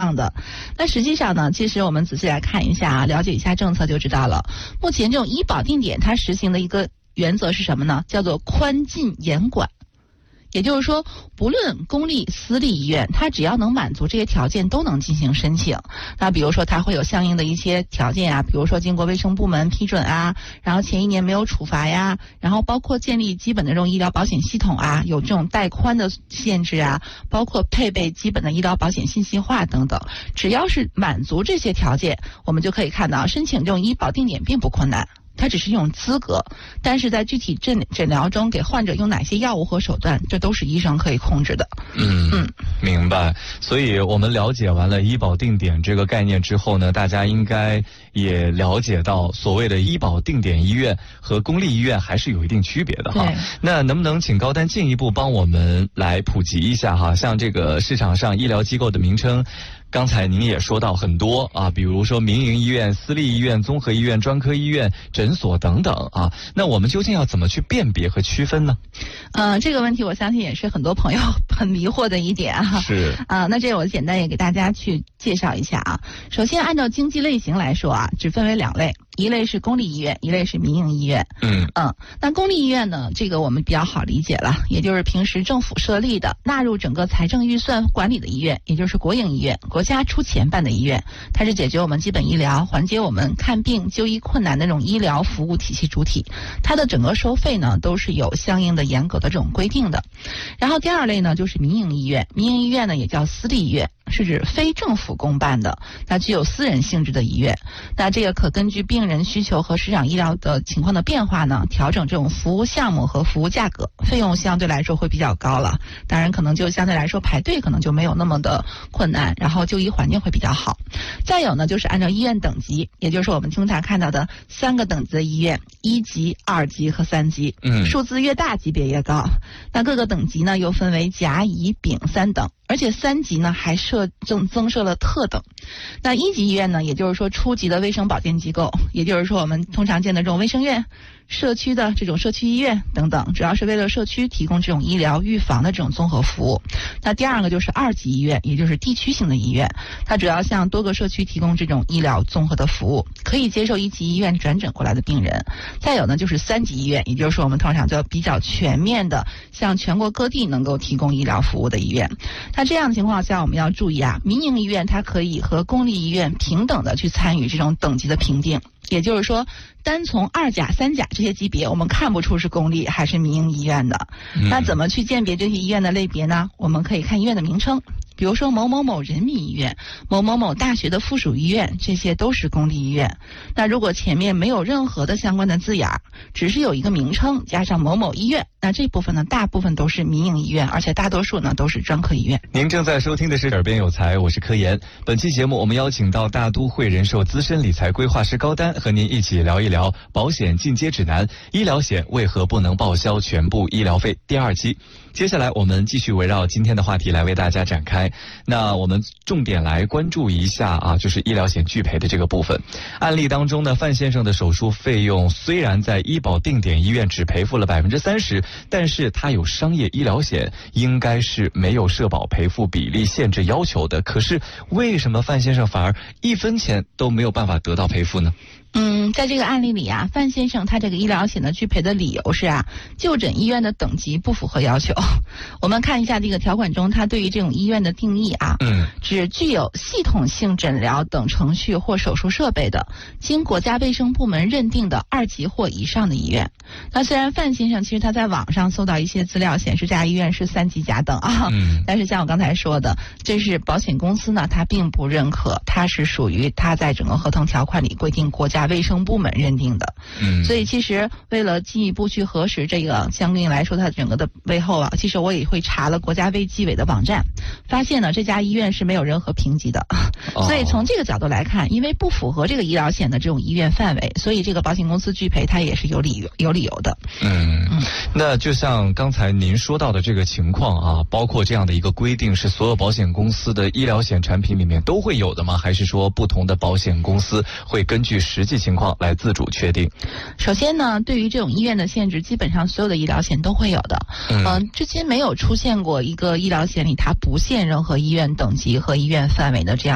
样的。那实际上呢，其实我们仔细来看一下啊，了解一下政策就知道了。目前这种医保定点它实行的一个原则是什么呢？叫做宽进严管。也就是说，不论公立私立医院，它只要能满足这些条件都能进行申请。那比如说它会有相应的一些条件啊，比如说经过卫生部门批准啊，然后前1年没有处罚呀，然后包括建立基本的这种医疗保险系统啊，有这种带宽的限制啊，包括配备基本的医疗保险信息化等等。只要是满足这些条件，我们就可以看到申请这种医保定点并不困难。它只是一种资格，但是在具体诊疗中给患者用哪些药物和手段，这都是医生可以控制的。 明白。所以我们了解完了医保定点这个概念之后呢，大家应该也了解到所谓的医保定点医院和公立医院还是有一定区别的哈。那能不能请高丹进一步帮我们来普及一下哈？像这个市场上医疗机构的名称，刚才您也说到很多啊，比如说民营医院、私立医院、综合医院、专科医院、诊所等等啊。那我们究竟要怎么去辨别和区分呢？ 这个问题我相信也是很多朋友很迷惑的一点啊。 是那这我简单也给大家去介绍一下啊。首先按照经济类型来说啊，只分为2类。一类是公立医院，一类是民营医院。那公立医院呢，这个我们比较好理解了，也就是平时政府设立的、纳入整个财政预算管理的医院，也就是国营医院，国家出钱办的医院，它是解决我们基本医疗、缓解我们看病就医困难的那种医疗服务体系主体。它的整个收费呢，都是有相应的严格的这种规定的。然后第2类呢，就是民营医院。民营医院呢，也叫私立医院，是指非政府公办的，那具有私人性质的医院。那这个可根据病人需求和市场医疗的情况的变化呢，调整这种服务项目和服务价格，费用相对来说会比较高了。当然可能就相对来说排队可能就没有那么的困难，然后就医环境会比较好。再有呢，就是按照医院等级，也就是我们经常看到的3个等级的医院，1级、2级和3级。数字越大级别越高。那各个等级呢又分为甲、乙、丙3等。而且3级呢还增设了特等。那1级医院呢，也就是说初级的卫生保健机构，也就是说我们通常见的这种卫生院、社区的这种社区医院等等，主要是为了社区提供这种医疗预防的这种综合服务。那第2个就是2级医院，也就是地区性的医院，它主要向多个社区提供这种医疗综合的服务，可以接受1级医院转诊过来的病人。再有呢就是3级医院，也就是说我们通常就比较全面的向全国各地能够提供医疗服务的医院。那这样的情况下我们要注意啊，民营医院它可以和公立医院平等的去参与这种等级的评定。也就是说，单从2甲、3甲这些级别，我们看不出是公立还是民营医院的。那怎么去鉴别这些医院的类别呢？我们可以看医院的名称，比如说某某某人民医院、某某某大学的附属医院，这些都是公立医院。那如果前面没有任何的相关的字眼，只是有一个名称加上某某医院，那这部分呢，大部分都是民营医院，而且大多数呢都是专科医院。 您正在收听的是耳边有才，我是柯岩。本期节目我们邀请到大都会人寿资深理财规划师高丹，和您一起聊一聊保险进阶指南，医疗险为何不能报销全部医疗费第2期。接下来我们继续围绕今天的话题来为大家展开。那我们重点来关注一下啊，就是医疗险拒赔的这个部分。案例当中呢，范先生的手术费用虽然在医保定点医院只赔付了30%，但是他有商业医疗险，应该是没有社保赔付比例限制要求的。可是为什么范先生反而1分钱都没有办法得到赔付呢？ 在这个案例里啊，范先生他这个医疗险的拒赔的理由是啊，就诊医院的等级不符合要求。我们看一下这个条款中，他对于这种医院的定义啊，只具有系统性诊疗等程序或手术设备的，经国家卫生部门认定的2级或以上的医院。那虽然范先生其实他在网上搜到一些资料显示这家医院是3级甲等啊，但是像我刚才说的，这是保险公司呢他并不认可，它是属于他在整个合同条款里规定国家卫生部门认定的。所以其实为了进一步去核实这个相对来说它整个的背后啊，其实我也会查了国家卫计委的网站，发现呢这家医院是没有任何评级的。所以从这个角度来看，因为不符合这个医疗险的这种医院范围，所以这个保险公司拒赔它也是有理由的。 那就像刚才您说到的这个情况啊，包括这样的一个规定是所有保险公司的医疗险产品里面都会有的吗？还是说不同的保险公司会根据实际情况来自主确定？ 首先呢，对于这种医院的限制，基本上所有的医疗险都会有的。至今没有出现过一个医疗险里它不限任何医院等级和医院范围的这样